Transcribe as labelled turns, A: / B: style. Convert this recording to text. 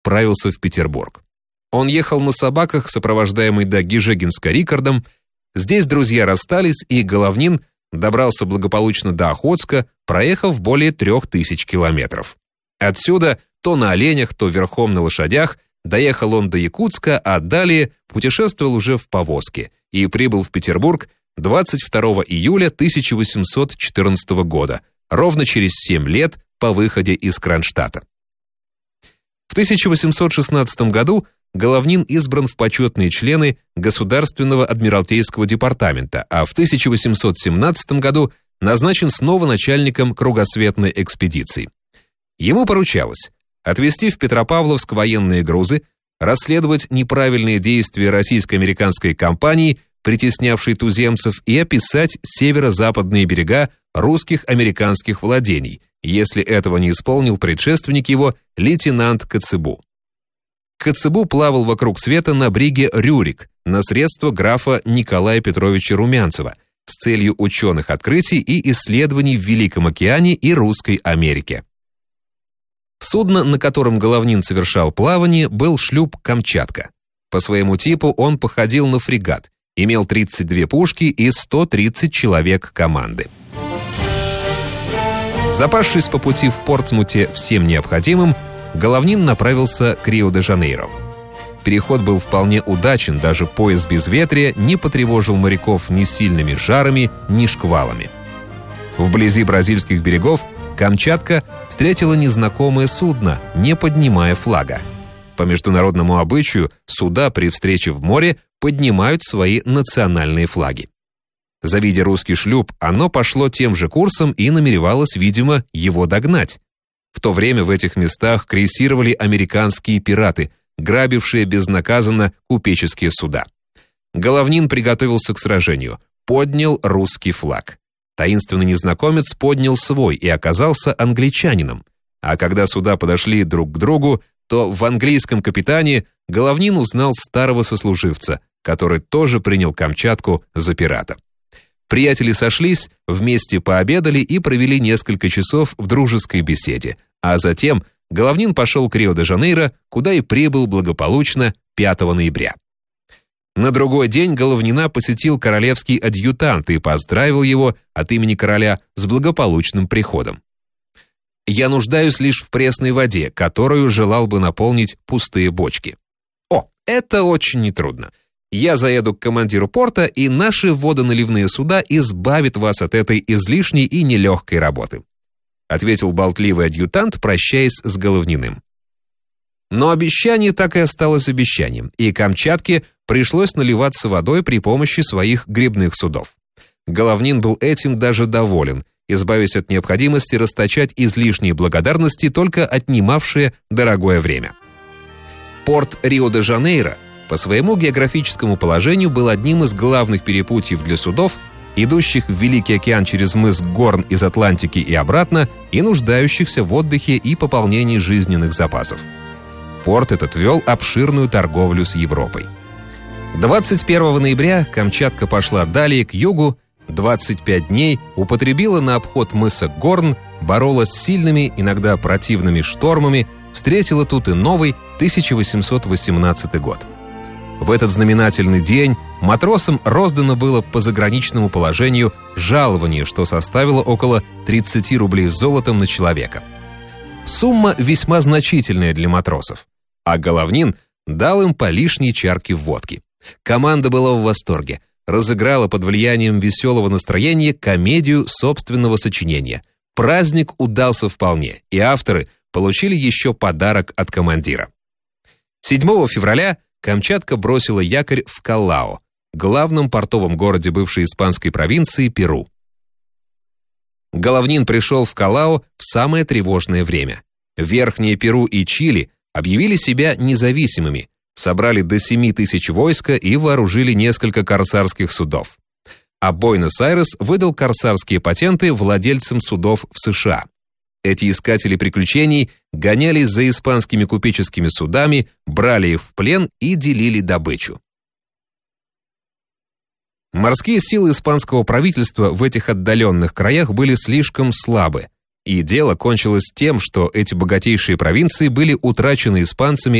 A: правился в Петербург. Он ехал на собаках, сопровождаемый до Гижегинска Рикардом. Здесь друзья расстались, и Головнин добрался благополучно до Охотска, проехав более 3000 километров. Отсюда то на оленях, то верхом на лошадях доехал он до Якутска, а далее путешествовал уже в повозке и прибыл в Петербург 22 июля 1814 года, ровно через 7 лет по выходе из Кронштадта. В 1816 году Головнин избран в почетные члены Государственного адмиралтейского департамента, а в 1817 году назначен снова начальником кругосветной экспедиции. Ему поручалось отвезти в Петропавловск военные грузы, расследовать неправильные действия российско-американской компании, притеснявшей туземцев, и описать северо-западные берега русских американских владений, если этого не исполнил предшественник его, лейтенант Коцебу. Коцебу плавал вокруг света на бриге «Рюрик» на средства графа Николая Петровича Румянцева с целью ученых открытий и исследований в Великом океане и Русской Америке. Судно, на котором Головнин совершал плавание, был шлюп «Камчатка». По своему типу он походил на фрегат, имел 32 пушки и 130 человек команды. Запасшись по пути в Портсмуте всем необходимым, Головнин направился к Рио-де-Жанейро. Переход был вполне удачен, даже пояс безветрия не потревожил моряков ни сильными жарами, ни шквалами. Вблизи бразильских берегов Камчатка встретила незнакомое судно, не поднимая флага. По международному обычаю суда при встрече в море поднимают свои национальные флаги. Завидя русский шлюп, оно пошло тем же курсом и намеревалось, видимо, его догнать. В то время в этих местах крейсировали американские пираты, грабившие безнаказанно купеческие суда. Головнин приготовился к сражению, поднял русский флаг. Таинственный незнакомец поднял свой и оказался англичанином. А когда суда подошли друг к другу, то в английском капитане Головнин узнал старого сослуживца, который тоже принял Камчатку за пирата. Приятели сошлись, вместе пообедали и провели несколько часов в дружеской беседе, а затем Головнин пошел к Рио-де-Жанейро, куда и прибыл благополучно 5 ноября. На другой день Головнина посетил королевский адъютант и поздравил его от имени короля с благополучным приходом. «Я нуждаюсь лишь в пресной воде, которую желал бы наполнить пустые бочки». «О, это очень нетрудно. Я заеду к командиру порта, и наши водоналивные суда избавят вас от этой излишней и нелегкой работы», ответил болтливый адъютант, прощаясь с Головниным. Но обещание так и осталось обещанием, и Камчатке пришлось наливаться водой при помощи своих гребных судов. Головнин был этим даже доволен, избавясь от необходимости расточать излишние благодарности, только отнимавшие дорогое время. Порт Рио-де-Жанейро по своему географическому положению был одним из главных перепутьев для судов, идущих в Великий океан через мыс Горн из Атлантики и обратно, и нуждающихся в отдыхе и пополнении жизненных запасов. Порт этот вел обширную торговлю с Европой. 21 ноября Камчатка пошла далее к югу, 25 дней употребила на обход мыса Горн, боролась с сильными, иногда противными штормами, встретила тут и новый 1818 год. В этот знаменательный день матросам роздано было по заграничному положению жалование, что составило около 30 рублей с золотом на человека. Сумма весьма значительная для матросов, а Головнин дал им по лишней чарке водки. Команда была в восторге, разыграла под влиянием веселого настроения комедию собственного сочинения. Праздник удался вполне, и авторы получили еще подарок от командира. 7 февраля Камчатка бросила якорь в Каллао, главном портовом городе бывшей испанской провинции Перу. Головнин пришел в Каллао в самое тревожное время. Верхние Перу и Чили объявили себя независимыми, собрали до 7 тысяч войска и вооружили несколько корсарских судов. А Буэнос-Айрес выдал корсарские патенты владельцам судов в США. Эти искатели приключений гонялись за испанскими купеческими судами, брали их в плен и делили добычу. Морские силы испанского правительства в этих отдаленных краях были слишком слабы. И дело кончилось тем, что эти богатейшие провинции были утрачены испанцами